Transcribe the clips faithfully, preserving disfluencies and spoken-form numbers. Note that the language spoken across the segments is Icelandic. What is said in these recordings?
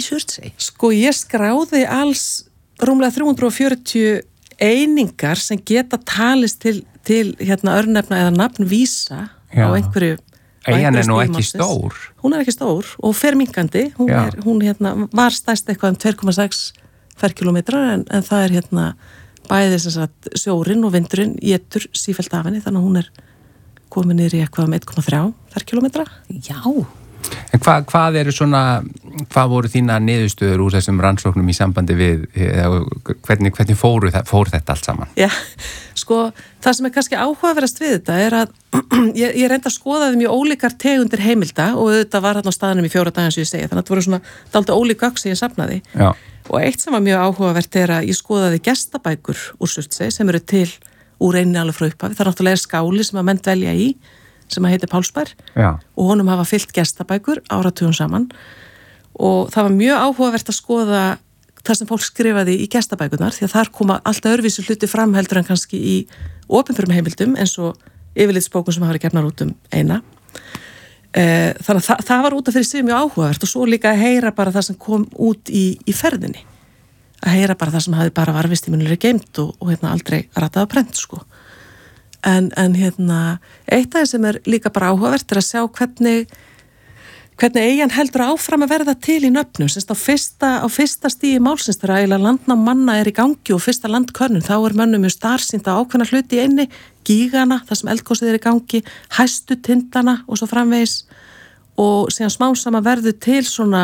Surtsey? Sko, ég skráði alls rúmlega þrjú hundruð fjörutíu einingar sem geta talist til, til hérna örnefna eða nafnvísa Já. á einhverju Eyjan er nú ekki stór. Hún er ekki stór og fer minkandi. Hún, er, hún hérna, var stærst eitthvað um tvö komma sex ferkílómetrar en, en það er hérna bæði sem sagt sjórinn og vindurinn étur sífellt af henni, þannig að hún er komin niður í eitthvað um einn komma þrjú ferkílómetra. Já. En hvað, hvað eru svona, hvað voru þína niðurstöður úr þessum rannsóknum í sambandi við, hvernig, hvernig fóru, fór þetta allt saman? Já, sko, það sem er kannski áhugaverðast við þetta er að ég, ég reynda að skoða því mjög ólíkar tegundir heimilda og þetta var hérna á staðnum í fjóra daga eins og ég segja, þannig að þetta voru svona dálítið ólík gögn sem ég safnaði. Já. Og eitt sem var mjög áhugavert er að ég skoðaði gestabækur úr Surtsey sem eru til úr einni alveg frá upphafi. Það er náttúrulega skáli sem að menn dvelja í sem að heitir Pálsbær Já. og honum hafa fyllt gestabækur áratugum saman og það var mjög áhugavert að skoða það sem fólk skrifaði í gestabækurnar því að þar koma alltaf öðruvísi hluti fram heldur en kannski í opinberum heimildum eins og yfirlitsbókum sem hafa verið gefnar út um eina. Þannig að það, það var út af fyrir sig mjög áhugavert og svo líka að heyra bara það sem kom út í, í ferðinni. Að heyra bara það sem hafi bara varvist í munlega geimt og, og hérna aldrei ratað á prent sko. En, en hérna, eitt af það sem er líka bara áhugavert er að sjá hvernig, hvernig eyjan heldur áfram að verða til í nöfnum. Semst á fyrsta, á fyrsta stíi málsins þegar eiginlega landnám manna er í gangi og fyrsta landkönnun, þá er mönnum mjög starsýnt að ákveðna hluti í einni, gígana, það sem eldgosið er í gangi, hæstu tindana og svo framvegis og síðan smám saman verður til svona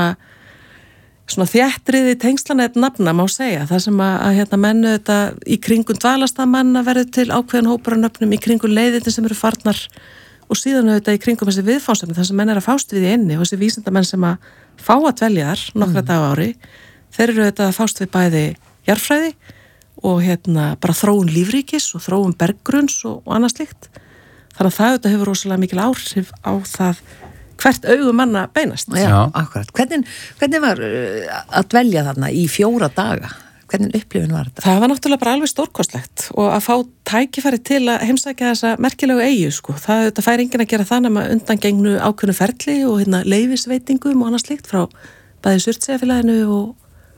svona þéttriði tengslanett nafna má segja, það sem að, að hérna mennu þetta í kringun dvalarstamanna verður til ákveðin hópar af nöfnum, í kringun leiðindi sem eru farnar og síðan auðvitað í kringum þessi viðfánsefni, það sem menn er að fást við í einni og þessi vísindamenn sem að fá að dvelja þar nokkra mm. daga ári, þeir eru auðvitað að fást við bæði jarðfræði og hérna bara þróun lífríkis og þróun berggrunns og, og annað slíkt. Þannig að það auðvitað hefur rosalega mikil áhrif á það hvert augum manna beinast. Já, Já. Akkurat. Hvernig, hvernig var að dvelja þarna í fjóra daga? Hvernig upplifun var þetta? Það var náttúrulega bara alveg stórkostlegt og að fá tækifæri til að heimsækja þessa merkilegu eyju, sko. Það, það fær enginn að gera það nema undangengnu ákveðnu ferli og hérna leyfisveitingum og annað slíkt frá bæði Surtseyjarfélaginu og,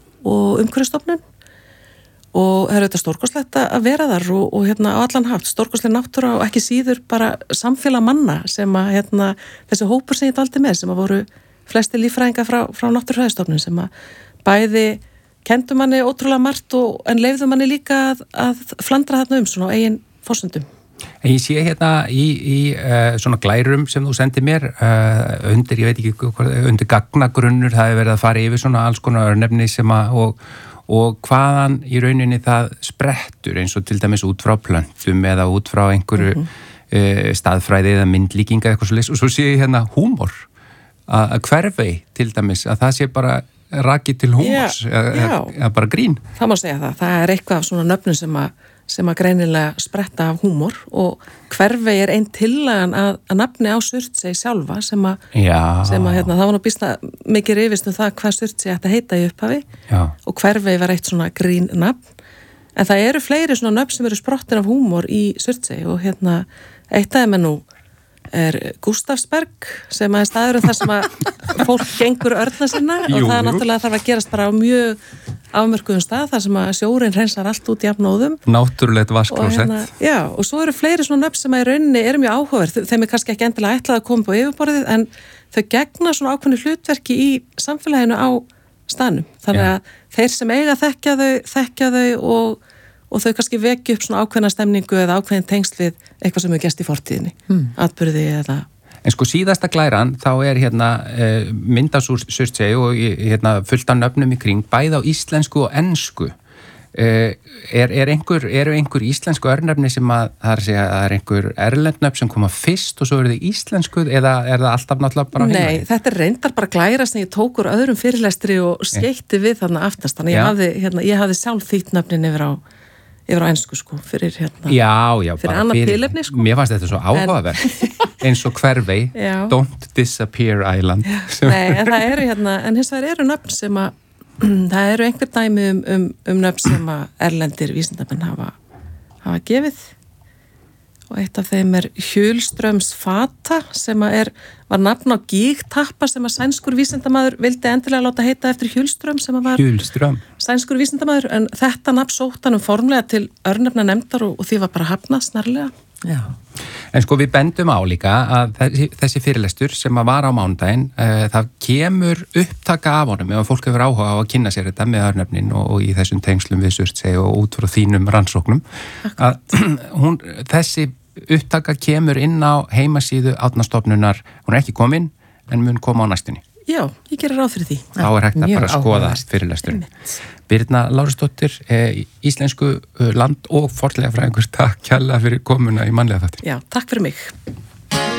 og umhverfisstofnun. Og það er auðvitað stórkostlegt að vera þar og, og hérna á allan hátt, stórkostleg náttúra og ekki síður bara samfélag manna sem að hérna, þessi hópur sem ég dvaldi með sem að voru flesti líffræðinga frá, frá náttúrufræðistofnun sem að bæði kendu manni ótrúlega margt og en leyfðu manni líka að, að flandra þarna um svona á eigin forsendum. En ég sé hérna í, í uh, svona glærum sem þú sendir mér uh, undir, ég veit ekki hvað, undir gagnagrunnur, það hefur verið að fara yfir svona alls konar örnefni sem að og og hvaðan í rauninni það sprettur eins og til dæmis út frá plöntum eða út frá einhverju mm -hmm. uh, staðfræði eða myndlíkinga eitthvað svo leys og svo sé ég hérna húmor að hverfi til dæmis að það sé bara rakið til húmors eða bara grín. Það má segja það, það er eitthvað svona nöfnum sem að sem að greinilega spretta af húmor og hverfi er einn tillagan að, að nafni á Surtsey sjálfa sem að, sem að hérna, það var nú býsna mikið rifist um það hvað Surtsey ætti að heita í upphafi Já. Og hverfi var eitt svona grín nafn en það eru fleiri svona nöfn sem eru sprottin af húmor í Surtsey og hérna eitt af þeim er nú er Gustafsberg sem að er staðurinn þar sem að fólk gengur örna sinna og jú, það er náttúrulega þarf að gerast bara á mjög afmörkuðum stað þar sem að sjórinn hreinsar allt út jafnóðum. Náttúrulegt vaskklósett. Hérna, já, og svo eru fleiri svona nöfn sem að í rauninni eru mjög áhugaverð. Þeim er kannski ekki endilega ætlað að koma på yfirborðið en þau gegna svona ákveðnu hlutverki í samfélaginu á staðnum. Þannig að já. Þeir sem eiga þekkja þau, þekkja þau og og þau kannski vekja upp svona ákveðna stemningu eða ákveðin tengsl við eitthvað sem hefur gerst í fortíðinni, hmm. atburði eða... En sko síðasta glæran, þá er hérna uh, myndasúr Surtsey og hérna fullt af nöfnum í kring, bæði á íslensku og ensku. Uh, er, er einhver, eru einhver íslensku örnefni sem að það er, segja, að er einhver erlendnöfn sem koma fyrst og svo eru þið íslensku eða er það alltaf náttúrulega bara heima? Nei, þetta er reyndar bara glæra sem ég tók úr öðrum fyrirlestri og skeitti við þarna aftast, þannig ég hafði, hérna, ég hafði sjálf þýtt nöfnin yfir á yfir á ensku sko, fyrir hérna já, já, fyrir annað tilefni sko. Mér fannst þetta svo áhugavert eins og hverfi, Don't Disappear Island Nei, en það eru hérna, en hins vegar eru nöfn sem að það eru einhver dæmi um, um, um nöfn sem að erlendir vísindamenn hafa hafa gefið og eitt af þeim er Hjulströms fata sem að er, var nafn á gígtappa sem að sænskur vísindamaður vildi endilega láta heita eftir Hjulström sem að var Hjulström. sænskur vísindamaður, en þetta nafn sótt hann um formlega til örnefna nefndar og, og því var bara hafnað snarlega. Já. En sko við bendum á líka að þessi, þessi fyrirlestur sem að var á mánudaginn, uh, það kemur upptaka af honum ef fólk hefur áhuga á að kynna sér þetta með örnefnin og, og í þessum tengslum við Surtsey og út frá þínum rannsóknum. Að, hún, þessi upptaka kemur inn á heimasíðu Árnastofnunar, hún er ekki komin en mun koma á næstunni. Já, ég gerir ráð fyrir því. Þá er hægt að bara skoða fyrirlesturinn. Birna Lárusdóttir, eh, íslensku land- og fornleifafræðingur, takk kærlega fyrir komuna í mannlega þáttir. Já, takk fyrir mig.